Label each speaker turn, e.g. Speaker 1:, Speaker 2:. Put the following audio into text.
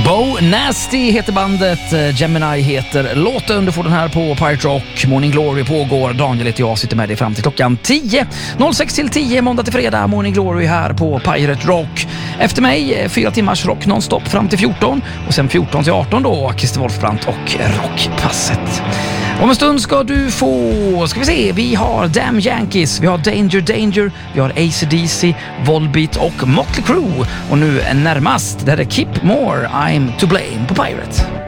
Speaker 1: Bo Nasty heter bandet, Gemini heter låten. Du får den här på Pirate Rock. Morning Glory pågår. Daniel heter jag, sitter med dig fram till klockan 10. 06 till 10, måndag till fredag. Morning Glory här på Pirate Rock. Efter mig 4 timmars rock nonstop fram till 14. Och sen 14 till 18 då, Christer Wolfbrandt och Rockpasset. Om en stund ska du få, ska vi se, vi har Damn Yankees, vi har Danger Danger, vi har AC/DC, Volbeat och Motley Crue. Och nu närmast, det här är Kip Moore, I'm to Blame på Pirate.